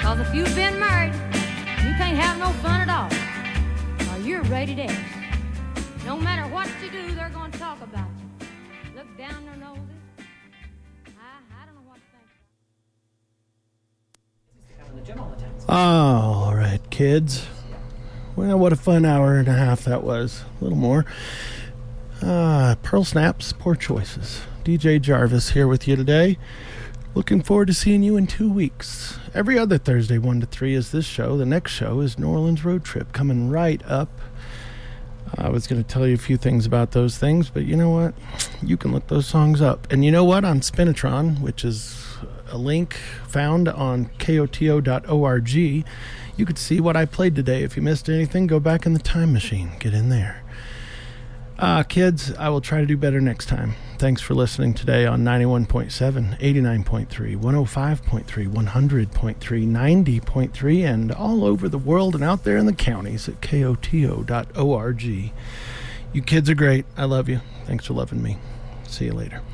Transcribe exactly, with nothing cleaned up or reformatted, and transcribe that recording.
Cause if you've been married, you can't have no fun at all. Or you're rated X. No matter what you do, they're going to talk about you. Look down their noses. I, I don't know what to think. All right, kids. Well, what a fun hour and a half that was. A little more. Uh, Pearl Snaps, Poor Choices. D J Jarvis here with you today. Looking forward to seeing you in two weeks. Every other Thursday, one to three is this show. The next show is New Orleans Road Trip, coming right up. I was going to tell you a few things about those things, but you know what? You can look those songs up. And you know what? On Spinatron, which is a link found on K O T O dot org, you could see what I played today. If you missed anything, go back in the time machine. Get in there. Uh, kids, I will try to do better next time. Thanks for listening today on ninety-one point seven, eighty-nine point three, one oh five point three, one hundred point three, ninety point three, and all over the world and out there in the counties at K O T O dot org. You kids are great. I love you. Thanks for loving me. See you later.